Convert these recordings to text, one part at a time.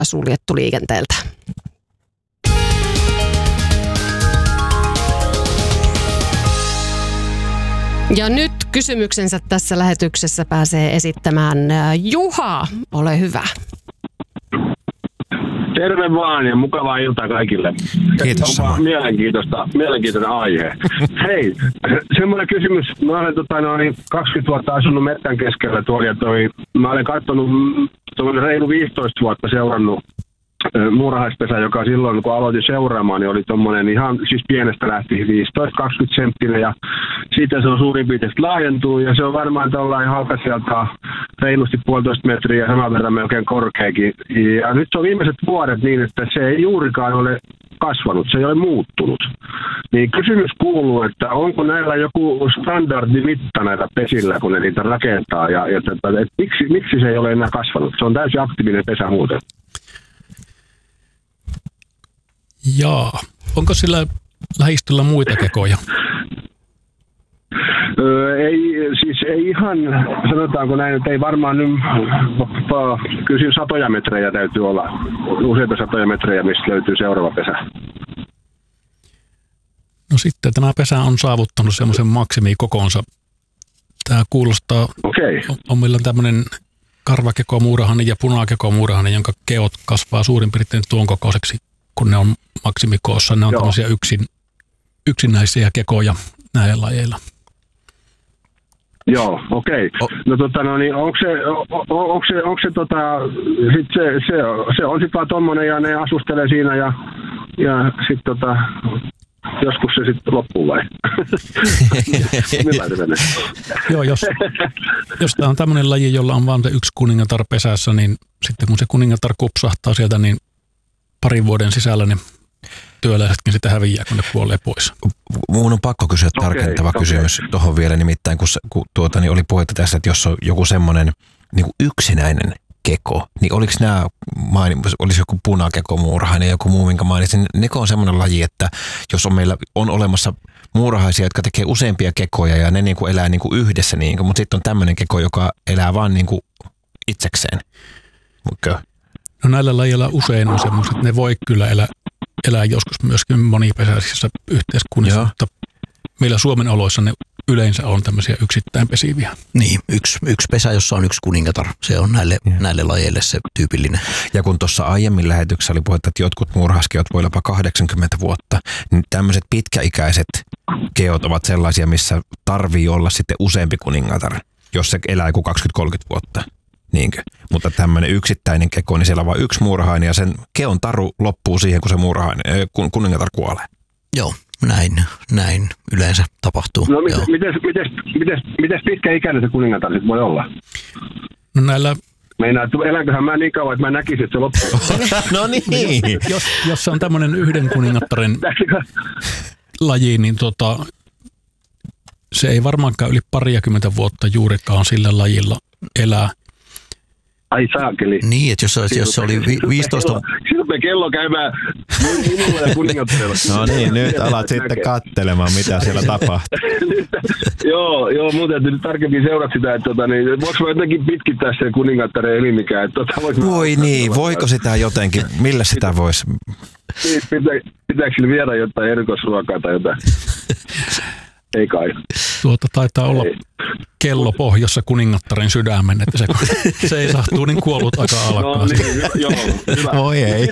suljettu liikenteeltä. Ja nyt kysymyksensä tässä lähetyksessä pääsee esittämään Juha. Ole hyvä. Terve vaan ja mukavaa iltaa kaikille. Kiitos. Mielenkiintoinen aihe. Hei, semmoinen kysymys. Mä olen 20 vuotta asunut metsän keskellä tuolla ja mä olen katsonut reilu 15 vuotta seurannut muurahaispesä, joka silloin kun aloitin seuraamaan, niin oli tommonen ihan siis pienestä lähti 15-20 senttinen ja siitä se on suurin piirtein laajentunut ja se on varmaan tuollainen halkasijalta reilusti 1,5 metriä ja saman verran melkein korkeakin. Ja nyt se on viimeiset vuodet niin, että se ei juurikaan ole kasvanut, se ei ole muuttunut. Niin kysymys kuuluu, että onko näillä joku standardimitta näitä pesillä, kun ne niitä rakentaa ja miksi se ei ole enää kasvanut? Se on täysin aktiivinen pesä muuten. Jaa. Onko sillä lähistöllä muita kekoja? Ei ihan, sanotaanko näin, että ei varmaan nyt, kyllä satoja metrejä täytyy olla, useita satoja metrejä, mistä löytyy seuraava pesä. No sitten tämä pesä on saavuttanut semmoisen maksimikokonsa. Tämä kuulostaa, on meillä tämmöinen karvakekomuurahainen ja punakekomuurahainen, jonka keot kasvaa suurin piirtein tuon kokoiseksi, kun ne on maksimikoossa. Ne on tämmöisiä yksinäisiä kekoja näillä lajeilla. Joo, okei. No niin onko se se on sitten vaan tommonen ja ne asustelee siinä ja sitten joskus se sitten loppuu vai? Joo, jos tämä on tämmöinen laji, jolla on vain se yksi kuningatar pesässä, niin sitten kun se kuningatar kupsahtaa sieltä, niin parin vuoden sisällä ne työläisetkin sitä häviää, kun ne kuolee pois. Mun on pakko kysyä tarkentava kysymys tuohon vielä, nimittäin kun oli puhetta tässä, että jos on joku semmoinen niin kuin yksinäinen keko, niin oliko olisi joku punakekomuurahainen ja joku muu, minkä mainitsin. Neko on semmoinen laji, että jos meillä on olemassa muurahaisia, jotka tekee useampia kekoja ja ne niin kuin elää niin kuin yhdessä, mutta sitten on tämmöinen keko, joka elää vaan niin kuin itsekseen. No näillä lajilla usein on semmoiset, että ne voi kyllä elää joskus myöskin monipesäisissä yhteiskunnissa, mutta meillä Suomen oloissa ne yleensä on tämmöisiä yksittäin pesiviä. Niin, yksi pesä, jossa on yksi kuningatar. Se on näille lajeille se tyypillinen. Ja kun tuossa aiemmin lähetyksessä oli puhetta, että jotkut muurahaiskeot voi jopa 80 vuotta, niin tämmöiset pitkäikäiset keot ovat sellaisia, missä tarvii olla sitten useampi kuningatar, jos se elää joku 20-30 vuotta. Niinkö? Mutta tämmöinen yksittäinen keko, niin siellä on vain yksi muurahainen ja sen keon taru loppuu siihen, kun se muurahainen, kuningatar kuolee. Joo, näin yleensä tapahtuu. No mites pitkäikäinen se kuningatar sitten voi olla? No näillä... Elänköhän mä niin kauan, että mä näkisin, että se loppuu. No niin. Jos se on tämmöinen yhden kuningattaren laji, niin se ei varmaankaan yli 20 vuotta juurikaan sillä lajilla elää. Ai saakeli. Niin, että jos se oli 15... Silloin kello käymään minulla ja kuningatteella. No niin, nyt alat sitten katselemaan, mitä siellä tapahtuu. Joo, muuten nyt tarkemmin seurat sitä, että voiko jotenkin pitkittää sen kuningattaren elinikään? Voi niin, voiko sitä jotenkin, millä sitä voisi? Pitääkö sillä viedä jotain erikoisruokaa tai jotain? Ei kai. Taitaa olla kello pohjassa kuningattaren sydämen, että se ei sahtuu niin kuollut aika alkaa. No niin, joo, hyvä. Oi ei.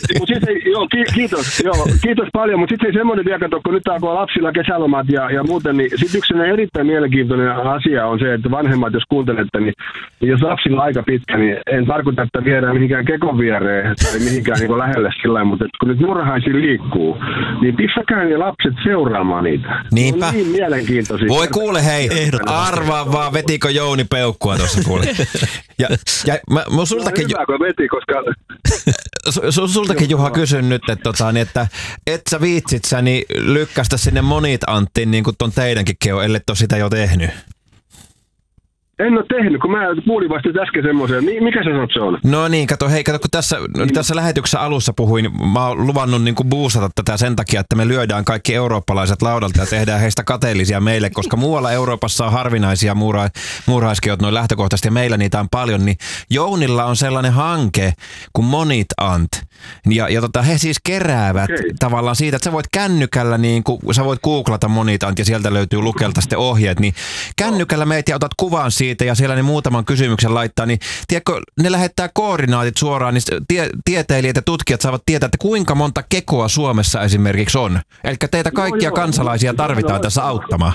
Kiitos paljon, mutta sitten semmoinen vielä, kun nyt alkoi lapsilla kesälomat ja muuten, niin sitten yksi erittäin mielenkiintoinen asia on se, että vanhemmat, jos kuuntelette, niin jos lapsilla aika pitkä, niin en tarkoita, että viedään mihinkään kekon viereen tai mihinkään niin lähelle sillä mutta kun nyt muurahaisia liikkuu, niin pistäkää ne lapset seuraamaan niitä. Niinpä. On niin mielenkiintoisia. Voi kuule hei, arvaa vaan vetikö Jouni peukkua tuossa kuule. Ja mä sultakin... No, hyvä, kun veti, koska... Sultakin Juha kysyn nyt, että et sä viitsit sä niin lykkästä sinne monit Anttiin niin kuin ton teidänkin keo, ellei ole sitä jo tehnyt. En ole tehnyt, kun mä kuulin vasta äsken semmoisen. Mikä sä sanot se on? No niin, kato, kun tässä lähetyksessä alussa puhuin, mä oon luvannut niin kuin boostata tätä sen takia, että me lyödään kaikki eurooppalaiset laudalta ja tehdään heistä kateellisia meille, koska muualla Euroopassa on harvinaisia muurahaiskeot noin lähtökohtaisesti ja meillä niitä on paljon, niin Jounilla on sellainen hanke kuin Monit Ant. Ja he siis keräävät tavallaan siitä, että sä voit kännykällä, niin kuin, sä voit googlata Monit Ant ja sieltä löytyy Lukelta sitten ohjeet, niin kännykällä meitä ja otat kuvan siitä ja siellä ne muutaman kysymyksen laittaa, niin tiedätkö, ne lähettää koordinaatit suoraan, niin tieteilijät ja tutkijat saavat tietää, että kuinka monta kekoa Suomessa esimerkiksi on. Eli teitä kaikkia kansalaisia tarvitaan tässä auttamaan.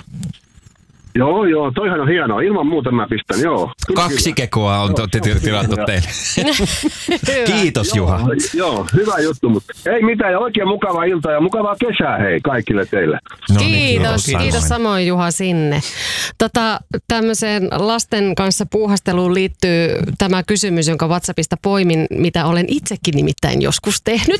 Joo, toihan on hienoa. Ilman muuta mä pistän, joo. 2 kekoa on tilattu teille. Kiitos Juha. Joo, hyvä juttu, mutta ei mitään ja oikein mukavaa iltaa ja mukavaa kesää hei kaikille teille. No niin, kiitos samoin Juha sinne. Tämmöiseen lasten kanssa puuhasteluun liittyy tämä kysymys, jonka WhatsAppista poimin, mitä olen itsekin nimittäin joskus tehnyt.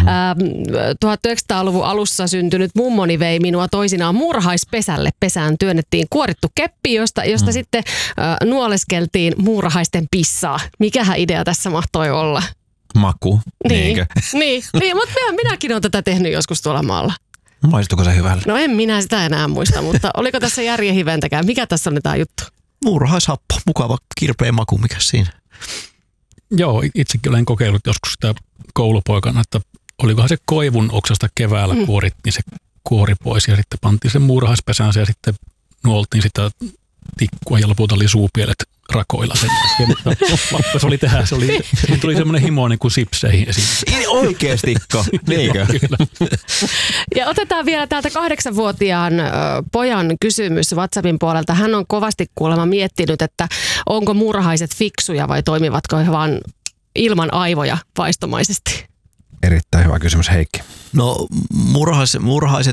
1900-luvun alussa syntynyt mummoni vei minua toisinaan muurahaispesälle. Pesään työnnettiin kuorittu keppi, josta sitten nuoleskeltiin muurahaisten pissaa. Mikähän idea tässä mahtoi olla? Maku. Niin, mutta minäkin olen tätä tehnyt joskus tuolla maalla. Maistuiko se hyvälle? No en minä sitä enää muista, mutta oliko tässä järjen hiventäkään? Mikä tässä on tämä juttu? Muurahaishappo, mukava kirpeä maku, mikä siinä? Joo, itsekin olen kokeillut joskus sitä koulupoikana, että olikohan se koivun oksasta keväällä kuorittiin se kuori pois ja sitten pantiin sen muurahaispesään ja sitten nuoltiin sitä tikkua ja lopulta oli suupielet rakoilla sen jälkeen, mutta se oli tehdä, tuli semmoinen himo niin kuin sipseihin esiin. Oikeestikko, niinkö? Ja otetaan vielä täältä 8-vuotiaan pojan kysymys WhatsAppin puolelta. Hän on kovasti kuulemma miettinyt, että onko muurahaiset fiksuja vai toimivatko he vaan ilman aivoja vaistomaisesti? Erittäin hyvä kysymys, Heikki. No muurahaiset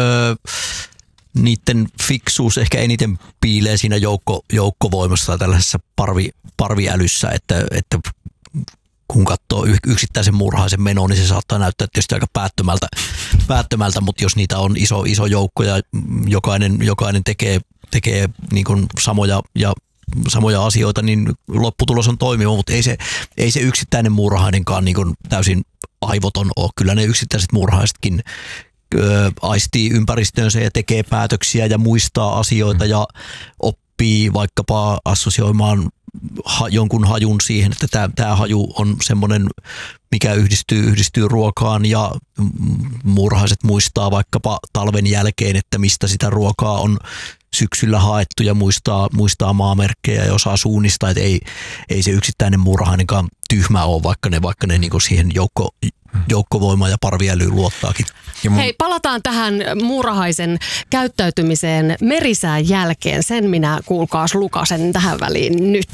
niiden fiksuus ehkä eniten piilee siinä joukkovoimassa tai tällaisessa parviälyssä, että kun katsoo yksittäisen muurahaisen menoa, niin se saattaa näyttää tietysti aika päättömältä, mutta jos niitä on iso joukko ja jokainen tekee niin kuin samoja asioita, niin lopputulos on toimiva, mutta ei se yksittäinen muurahainenkaan niin kuin täysin aivoton ole. Kyllä ne yksittäiset muurahaisetkin aistii ympäristöönsä ja tekee päätöksiä ja muistaa asioita ja oppii vaikkapa assosioimaan jonkun hajun siihen, että tämä haju on semmoinen, mikä yhdistyy ruokaan ja muurahaiset muistaa vaikkapa talven jälkeen, että mistä sitä ruokaa on syksyllä haettu ja muistaa maamerkkejä ja osaa suunnistaa, että ei se yksittäinen muurahainenkaan tyhmä ole, vaikka ne niin kuin siihen joukkovoimaan ja parviälyyn luottaakin. Hei, palataan tähän muurahaisen käyttäytymiseen merisään jälkeen. Sen minä kuulkaas lukasen tähän väliin nyt.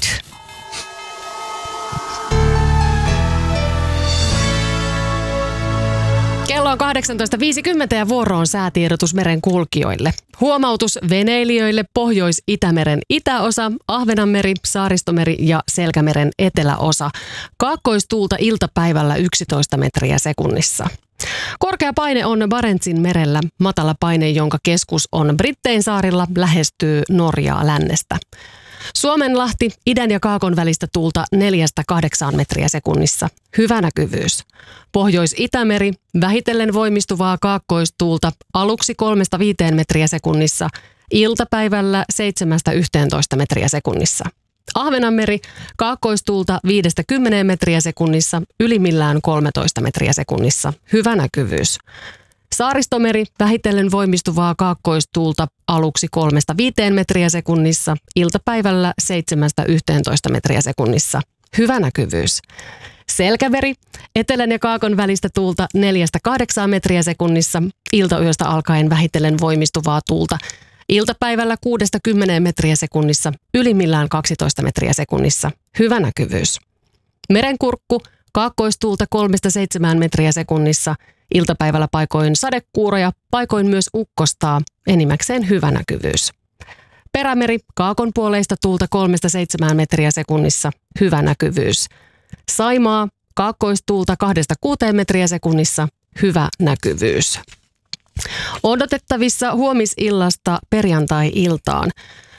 Kello on 18.50 ja vuoro on säätiedotus meren kulkijoille. Huomautus veneilijöille Pohjois-Itämeren itäosa, Ahvenanmeri, Saaristomeri ja Selkämeren eteläosa. Kaakkoistuulta iltapäivällä 11 metriä sekunnissa. Korkea paine on Barentsin merellä. Matala paine, jonka keskus on Brittein saarilla, lähestyy Norjaa lännestä. Suomenlahti, idän ja kaakon välistä tuulta 4-8 metriä sekunnissa. Hyvä näkyvyys. Pohjois-Itämeri, vähitellen voimistuvaa kaakkoistuulta aluksi 3-5 metriä sekunnissa. Iltapäivällä 7-11 metriä sekunnissa. Ahvenanmeri, kaakkoistuulta 5-10 metriä sekunnissa, ylimmillään 13 metriä sekunnissa. Hyvä näkyvyys. Saaristomeri, vähitellen voimistuvaa kaakkoistuulta aluksi 3-5 metriä sekunnissa, iltapäivällä 7-11 metriä sekunnissa. Hyvä näkyvyys. Selkämeri, etelän ja kaakon välistä tuulta 4-8 metriä sekunnissa, iltayöstä alkaen vähitellen voimistuvaa tuulta. Iltapäivällä 6-10 metriä sekunnissa, ylimmillään 12 metriä sekunnissa. Hyvä näkyvyys. Merenkurkku, kaakkoistuulta 3-7 metriä sekunnissa, iltapäivällä paikoin sadekuuroja, paikoin myös ukkostaa, enimmäkseen hyvä näkyvyys. Perämeri, kaakon puoleista tuulta 3-7 metriä sekunnissa, hyvä näkyvyys. Saimaa, kaakkoistuulta 2-6 metriä sekunnissa, hyvä näkyvyys. Odotettavissa huomisillasta perjantai-iltaan.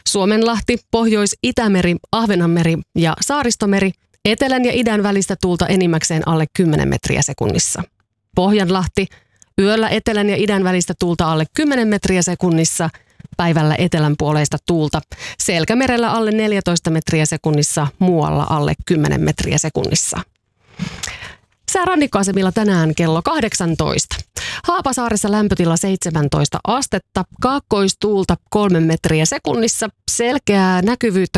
Suomenlahti, Pohjois-Itämeri, Ahvenanmeri ja Saaristomeri, etelän ja idän välistä tuulta enimmäkseen alle 10 metriä sekunnissa. Pohjanlahti, yöllä etelän ja idän välistä tuulta alle 10 metriä sekunnissa, päivällä etelänpuoleista tuulta, Selkämerellä alle 14 metriä sekunnissa, muualla alle 10 metriä sekunnissa. Sää rannikkoasemilla tänään kello 18. Haapasaaressa lämpötila 17 astetta, kaakkoistuulta 3 metriä sekunnissa, selkeää näkyvyyttä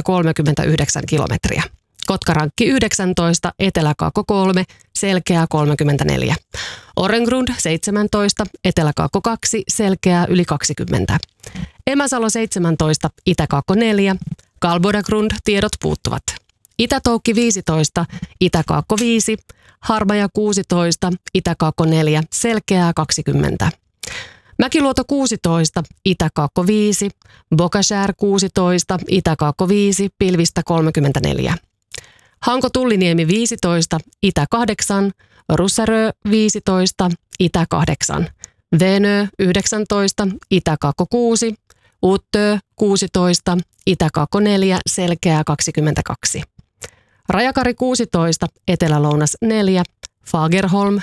39 kilometriä. Kotkarankki 19, Etelä-Kaakko 3, selkeää 34. Orengrund 17, Etelä-Kaakko 2, selkeää yli 20. Emäsalo 17, Itä-Kaakko 4, Kalbodagrund tiedot puuttuvat. Itä-Toukki 15, Itä-Kaakko 5, Harmaja 16, Itä-Kaakko 4, selkeää 20. Mäkiluoto 16, Itä-Kaakko 5, Bokashär 16, Itä-Kaakko 5, pilvistä 34. Hanko-Tulliniemi 15, Itä-8, Russarö 15, Itä-8, Venö 19, Itä-Kaakko 6, Uttö 16, Itä-Kaakko 4, selkeää 22. Rajakari 16, Etelä-Lounas 4, Fagerholm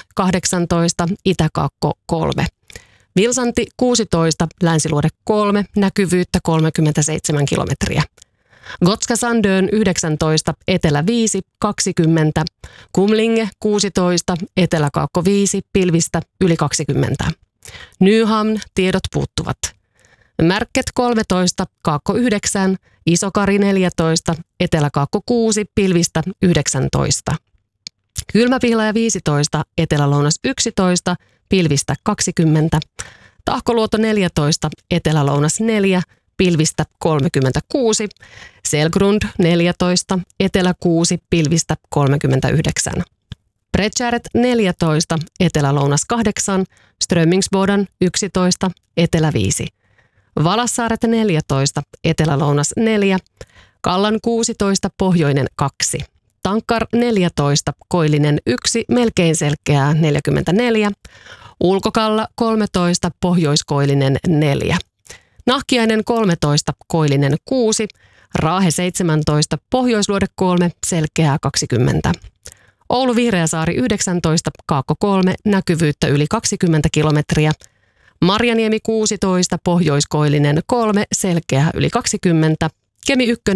18, Itä-Kaakko 3. Vilsanti 16, Länsiluode 3, näkyvyyttä 37 kilometriä. Gotska Sandön 19, Etelä 5, 20. Kumlinge 16, Etelä-Kaakko 5, pilvistä yli 20. Nyhamn tiedot puuttuvat. Märket 13, Kaakko 9, Isokari 14, Etelä-Kaakko 6, pilvistä 19. Kylmäpihlaja 15, Etelä-Lounas 11, pilvistä 20. Tahkoluoto 14, Etelä-Lounas 4, pilvistä 36. Selgrund 14, Etelä 6, pilvistä 39. Bredtjäret 14, Etelä-Lounas 8, Strömmingsboden 11, Etelä 5. Valassaaret 14, Etelä-Lounas 4, Kallan 16, Pohjoinen 2. Tankkar 14, Koillinen 1, melkein selkeää 44. Ulkokalla 13, Pohjoiskoillinen 4. Nahkiainen 13, Koillinen 6, Raahe 17, Pohjoisluode 3, selkeää 20. Oulu Vihreäsaari 19, Kaakko 3, näkyvyyttä yli 20 kilometriä. Marjaniemi 16, Pohjoiskoillinen 3, selkeää yli 20. Kemi 1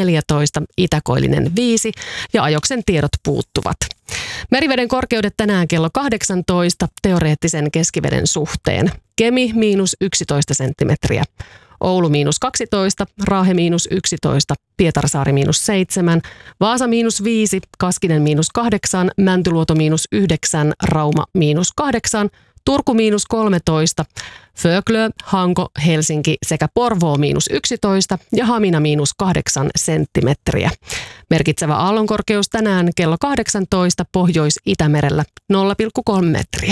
14, Itäkoillinen 5 ja ajoksen tiedot puuttuvat. Meriveden korkeudet tänään kello 18 teoreettisen keskiveden suhteen. Kemi -11 senttimetriä. Oulu -12, Raahe -11, Pietarsaari -7, Vaasa -5, Kaskinen -8, Mäntyluoto -9, Rauma -8, Turku -13, Föglö, Hanko, Helsinki sekä Porvoo -11 ja Hamina -8 senttimetriä. Merkitsevä aallonkorkeus tänään kello 18 Pohjois-Itämerellä 0,3 metriä.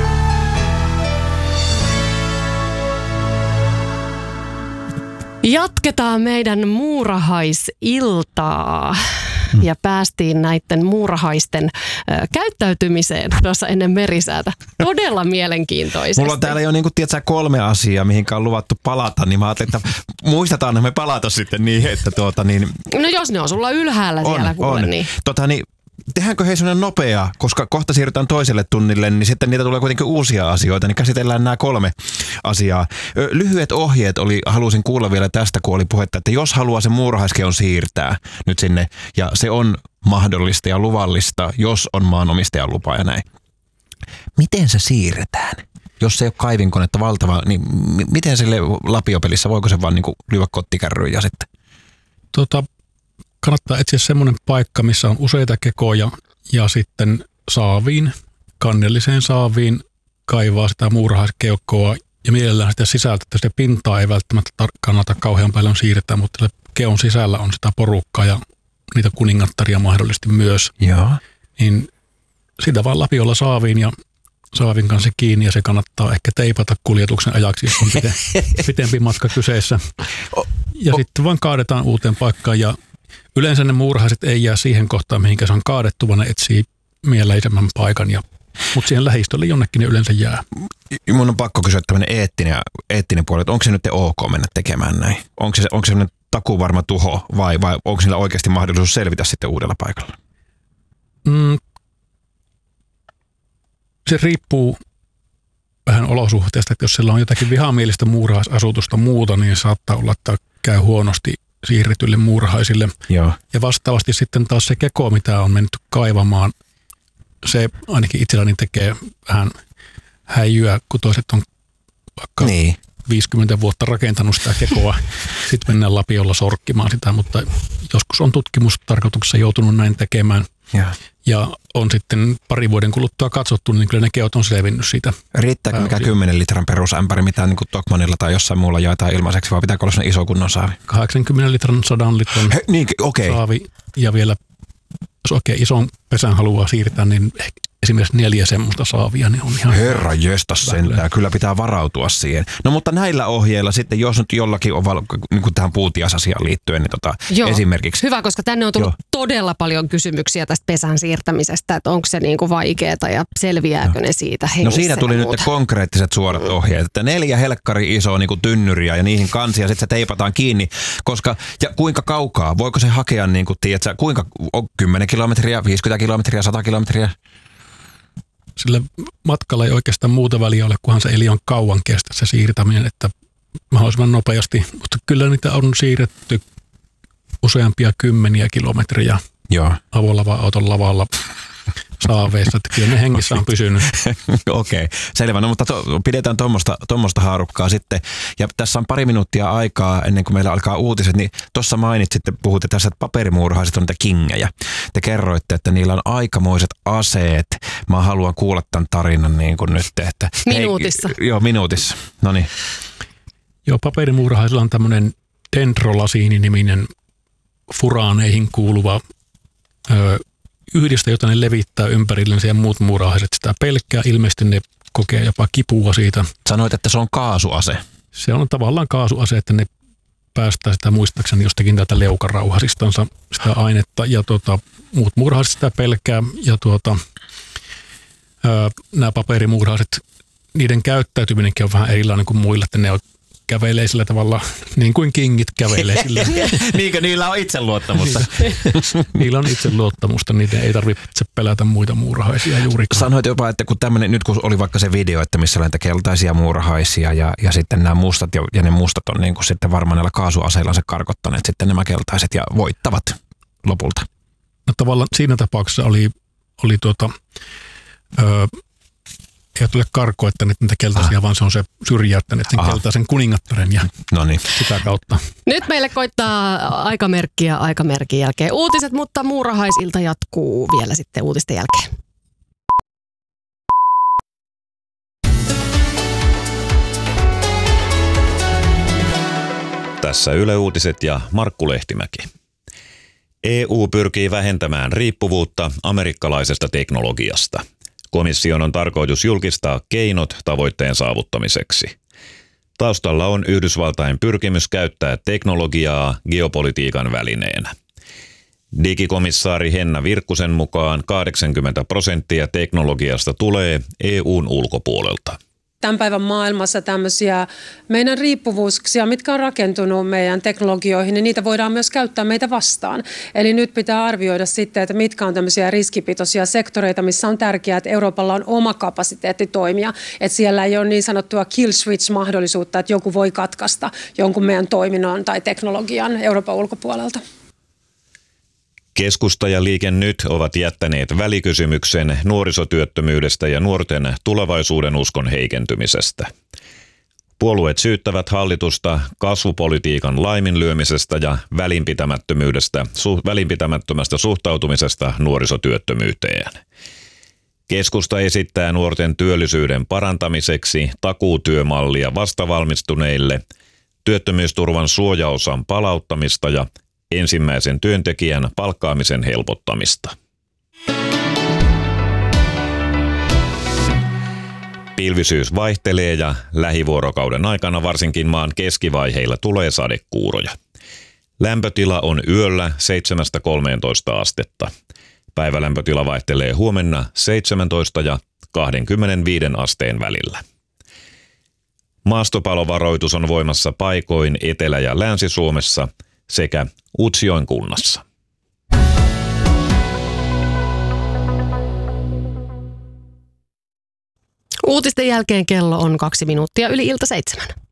Jatketaan meidän muurahaisiltaa ja päästiin näiden muurahaisten käyttäytymiseen tuossa ennen merisäätä. Todella mielenkiintoisesti. Mulla on täällä jo tiedätkö, 3 asiaa, mihinkä on luvattu palata, niin mä ajattelin, että muistetaan, että me palata sitten niihin, että No jos ne on sulla ylhäällä siellä kuule, niin. Tehdäänkö hei sellainen nopea, koska kohta siirrytään toiselle tunnille, niin sitten niitä tulee kuitenkin uusia asioita, niin käsitellään nämä 3 asiaa. Lyhyet ohjeet halusin kuulla vielä tästä, kun oli puhetta, että jos haluaa sen muurahaiskeon siirtää nyt sinne, ja se on mahdollista ja luvallista, jos on maanomistajan lupa ja näin. Miten se siirretään? Jos se ei ole kaivinkonetta valtava, niin miten sille lapiopelissä, voiko se vaan lyödä kottikärryyn ja sitten? Kannattaa etsiä semmoinen paikka, missä on useita kekoja ja sitten saaviin, kannelliseen saaviin kaivaa sitä muurahaiskeuhkoa ja mielellään sitä sisältä, että sitä pintaa ei välttämättä kannata kauhean paljon siirtää, mutta keon sisällä on sitä porukkaa ja niitä kuningattaria mahdollisesti myös. Joo. Niin sitä vaan lapiolla saaviin ja saavin kanssa kiinni ja se kannattaa ehkä teipata kuljetuksen ajaksi, jos on pitempi matka kyseessä. Ja sitten vaan kaadetaan uuteen paikkaan ja yleensä ne muurahaiset ei jää siihen kohtaan, mihinkä se on kaadettu, vaan ne etsii mieleisemmän paikan, mutta siihen lähistölle jonnekin ne yleensä jää. Mun on pakko kysyä tämmöinen eettinen puoli, että onko se nyt ok mennä tekemään näin? Onko se takuvarma tuho vai onko niillä oikeasti mahdollisuus selvitä sitten uudella paikalla? Se riippuu vähän olosuhteesta, että jos siellä on jotakin vihamielistä muurahaisasutusta muuta, niin saattaa olla, että käy huonosti siirretyille muurahaisille. Joo. Ja vastaavasti sitten taas se keko, mitä on mennyt kaivamaan, se ainakin itselläni tekee vähän häijyä, kun toiset on vaikka 50 vuotta rakentanut sitä kekoa, sitten mennään lapiolla sorkkimaan sitä, mutta joskus on tutkimustarkoituksessa joutunut näin tekemään. Ja on sitten pari vuoden kuluttua katsottu, niin kyllä ne keot on selvinnyt siitä. Riittääkö mikä 10 litran perusämpäri, mitä niin kuin Tokmanilla tai jossain muulla jaetaan ilmaiseksi, vai pitääkö olla sellainen iso kunnon saavi? 80 litran, 100 litran saavi ja vielä, jos oikein ison pesän haluaa siirtää, niin esimerkiksi 4 semmoista saavia, niin on ihan... Herra jestas sentään, kyllä pitää varautua siihen. No mutta näillä ohjeilla sitten, jos nyt jollakin on niin kuin tähän puutiasasiaan liittyen, niin esimerkiksi... Hyvä, koska tänne on tullut todella paljon kysymyksiä tästä pesän siirtämisestä, että onko se niin kuin vaikeaa ja selviääkö ne siitä hengissä. No siinä tuli nyt konkreettiset suorat ohjeet, että 4 helkkari isoa niin kuin tynnyriä ja niihin kansia, sitten se teipataan kiinni, koska ja kuinka kaukaa, voiko se hakea niin kuin, tiedätkö, kuinka 10 kilometriä, 50 kilometriä, 100 kilometriä? Sillä matkalla ei oikeastaan muuta väliä ole, kunhan se eli on kauan kestä se siirtäminen, että mahdollisimman nopeasti. Mutta kyllä niitä on siirretty useampia 10 kilometriä avolava-auton lavalla saaveista, että kyllä ne hengissä on pysynyt. Okei, selvä. No mutta pidetään tuommoista haarukkaa sitten. Ja tässä on pari minuuttia aikaa ennen kuin meillä alkaa uutiset, niin tuossa mainitsitte, puhutte tässä, että paperimuurahaiset on niitä kingejä. Te kerroitte, että niillä on aikamoiset aseet. Mä haluan kuulla tämän tarinan niin kuin nyt. Että, minuutissa. Minuutissa. No niin. Joo, paperimuurahaisilla on tämmöinen dendrolasiini-niminen furaaneihin kuuluva yhdistä, jota ne levittää ympärillensä ja muut muurahaiset sitä pelkkää. Ilmeisesti ne kokee jopa kipua siitä. Sanoit, että se on kaasuase. Se on tavallaan kaasuase, että ne päästää sitä muistaakseni jostakin täältä leukarauhasistansa sitä ainetta ja muut muurahaiset sitä pelkkää ja nämä paperimuurahaiset, niiden käyttäytyminenkin on vähän erilainen kuin muilla, että ne kävelee sillä tavalla, niin kuin kingit kävelee sillä. Niinkö niillä on itseluottamusta? Niillä on itseluottamusta, niiden ei tarvitse pelätä muita muurahaisia juurikaan. Sanoit jopa, että kun tämmöinen, nyt kun oli vaikka se video, että missä on näitä keltaisia muurahaisia ja sitten nämä mustat, ja ne mustat on niin kuin sitten varmaan näillä kaasuaseilla se karkottaneet sitten nämä keltaiset ja voittavat lopulta. No tavallaan siinä tapauksessa oli ei tule karkoittaneet niitä keltaisia, vaan se on se syrjäyttäneet sen keltaisen kuningattaren ja sitä kautta. Nyt meille koittaa aikamerkin jälkeen uutiset, mutta muurahaisilta jatkuu vielä sitten uutisten jälkeen. Tässä Yle Uutiset ja Markku Lehtimäki. EU pyrkii vähentämään riippuvuutta amerikkalaisesta teknologiasta. Komission on tarkoitus julkistaa keinot tavoitteen saavuttamiseksi. Taustalla on Yhdysvaltain pyrkimys käyttää teknologiaa geopolitiikan välineenä. Digikomissaari Henna Virkkusen mukaan 80% teknologiasta tulee EUn ulkopuolelta. Tämän päivän maailmassa tämmöisiä meidän riippuvuuksia, mitkä on rakentunut meidän teknologioihin, niin niitä voidaan myös käyttää meitä vastaan. Eli nyt pitää arvioida sitten, että mitkä on tämmöisiä riskipitoisia sektoreita, missä on tärkeää, että Euroopalla on oma kapasiteetti toimia. Että siellä ei ole niin sanottua kill switch-mahdollisuutta, että joku voi katkaista jonkun meidän toiminnon tai teknologian Euroopan ulkopuolelta. Keskusta ja Liike Nyt ovat jättäneet välikysymyksen nuorisotyöttömyydestä ja nuorten tulevaisuuden uskon heikentymisestä. Puolueet syyttävät hallitusta kasvupolitiikan laiminlyömisestä ja välinpitämättömästä suhtautumisesta nuorisotyöttömyyteen. Keskusta esittää nuorten työllisyyden parantamiseksi takuutyömallia vastavalmistuneille, työttömyysturvan suojaosan palauttamista ja ensimmäisen työntekijän palkkaamisen helpottamista. Pilvisyys vaihtelee ja lähivuorokauden aikana varsinkin maan keskivaiheilla tulee sadekuuroja. Lämpötila on yöllä 7-13 astetta. Päivälämpötila vaihtelee huomenna 17 ja 25 asteen välillä. Maastopalovaroitus on voimassa paikoin Etelä- ja Länsi-Suomessa sekä Utsjoen kunnassa. Uutisten jälkeen kello on 2 minuuttia yli ilta 7.